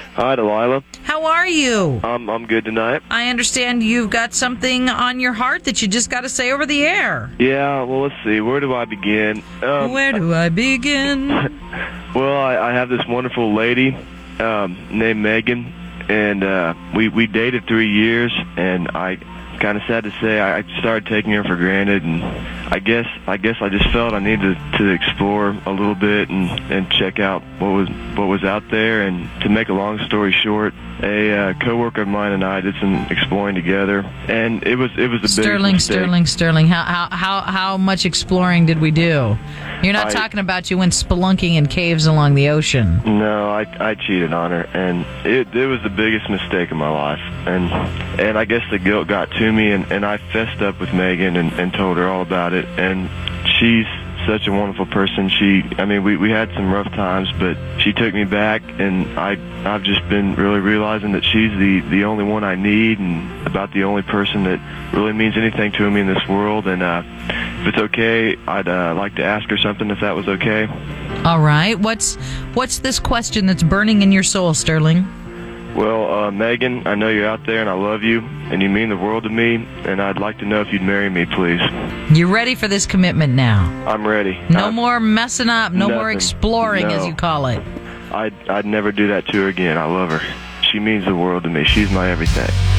Hi, Delilah. How are you? I'm good tonight. I understand you've got something on your heart that you just got to say over the air. Yeah, well, let's see. Where do I begin? Where do I begin? Well, I have this wonderful lady named Megan, and we dated 3 years, and I kind of sad to say I started taking her for granted, and I guess I just felt I needed to explore a little bit and check out what was out there. And to make a long story short, a coworker of mine and I did some exploring together, and it was a big mistake. Sterling. How much exploring did we do? You're not talking about you went spelunking in caves along the ocean. No, I cheated on her, and it was the biggest mistake of my life. And I guess the guilt got to me, and I fessed up with Megan and told her all about it. And she's such a wonderful person. We had some rough times, but she took me back, and I've just been really realizing that she's the only one I need, and about the only person that really means anything to me in this world. And if it's okay, I'd like to ask her something, if that was okay. All right. What's this question that's burning in your soul, Sterling? Well, Megan, I know you're out there, and I love you, and you mean the world to me, and I'd like to know if you'd marry me, please. You ready for this commitment now? I'm ready. No more messing up, no more exploring, as you call it. I'd never do that to her again. I love her. She means the world to me. She's my everything.